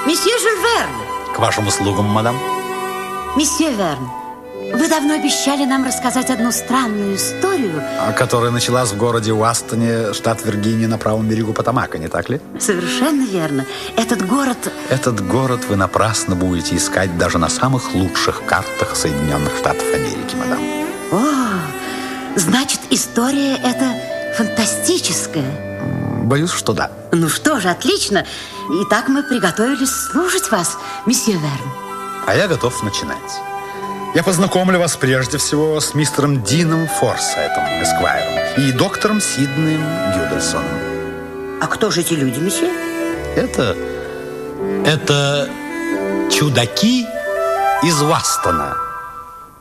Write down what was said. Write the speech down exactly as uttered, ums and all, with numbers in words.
Месье Жюль Верн. К вашим услугам, мадам. Месье Верн, вы давно обещали нам рассказать одну странную историю, Которая началась в городе Уастоне, штат Виргиния, на правом берегу Потомака, не так ли? Совершенно верно. Этот город... Этот город вы напрасно будете искать даже на самых лучших картах Соединенных Штатов Америки, мадам. О, значит, история эта фантастическая. Боюсь, что да. Ну что же, отлично. Итак, мы приготовились слушать вас, месье Верн. А я готов начинать. Я познакомлю вас прежде всего с мистером Дином Форсайтом, эсквайром, и доктором Сиднеем Гюдельсоном. А кто же эти люди, месье? Это... это чудаки из Уастона.